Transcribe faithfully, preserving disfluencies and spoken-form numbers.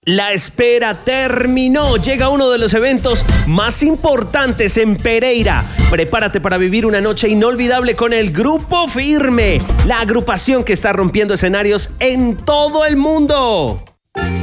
La espera terminó. Llega uno de los eventos más importantes en Pereira. Prepárate para vivir una noche inolvidable con el Grupo Firme, la agrupación que está rompiendo escenarios en todo el mundo.